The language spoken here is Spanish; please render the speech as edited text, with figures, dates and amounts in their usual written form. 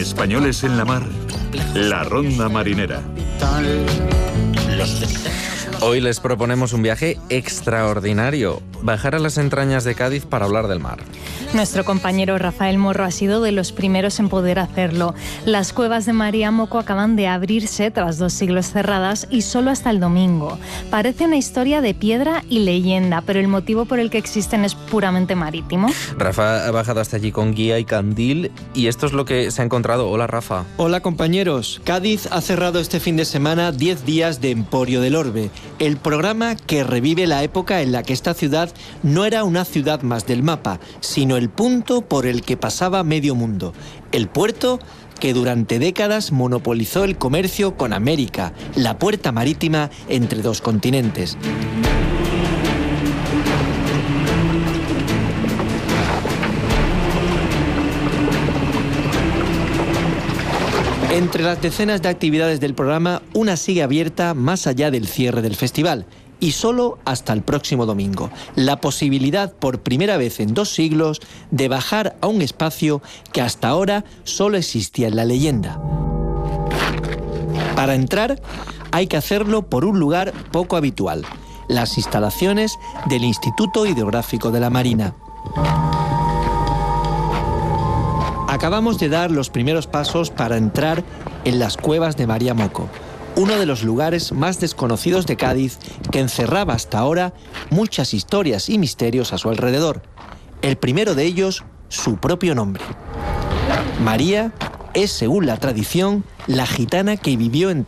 Españoles en la mar, la Ronda Marinera. Hoy les proponemos un viaje extraordinario, bajar a las entrañas de Cádiz para hablar del mar. Nuestro compañero Rafael Morro ha sido de los primeros en poder hacerlo. Las cuevas de María Moco acaban de abrirse tras 2 siglos cerradas y solo hasta el domingo. Parece una historia de piedra y leyenda, pero el motivo por el que existen es puramente marítimo. Rafa ha bajado hasta allí con guía y candil y esto es lo que se ha encontrado. Hola, Rafa. Hola, compañeros. Cádiz ha cerrado este fin de semana 10 días de Emporio del Orbe, el programa que revive la época en la que esta ciudad no era una ciudad más del mapa, sino el punto por el que pasaba medio mundo. El puerto que durante décadas monopolizó el comercio con América, la puerta marítima entre 2 continentes. Entre las decenas de actividades del programa, una sigue abierta más allá del cierre del festival y solo hasta el próximo domingo. La posibilidad, por primera vez en 2 siglos, de bajar a un espacio que hasta ahora solo existía en la leyenda. Para entrar, hay que hacerlo por un lugar poco habitual: las instalaciones del Instituto Hidrográfico de la Marina. Acabamos de dar los primeros pasos para entrar en las cuevas de María Moco, uno de los lugares más desconocidos de Cádiz, que encerraba hasta ahora muchas historias y misterios a su alrededor. El primero de ellos, su propio nombre. María es, según la tradición, la gitana que vivió entre